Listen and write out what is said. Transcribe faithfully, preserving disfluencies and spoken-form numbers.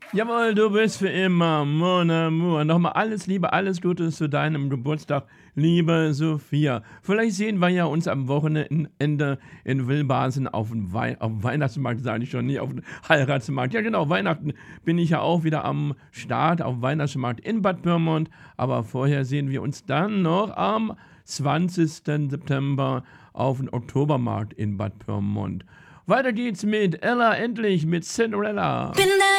Jawohl, du bist für immer mon amour. Nochmal alles Liebe, alles Gute zu deinem Geburtstag, liebe Sophia. Vielleicht sehen wir ja uns am Wochenende in Wilbasen auf dem Wei aufm Weihnachtsmarkt, sage ich schon, nicht auf dem Heiratsmarkt. Ja genau, Weihnachten bin ich ja auch wieder am Start aufm Weihnachtsmarkt in Bad Pyrmont, aber vorher sehen wir uns dann noch am zwanzigsten September aufm Oktobermarkt in Bad Pyrmont. Weiter geht's mit Ella endlich mit Cinderella. Bin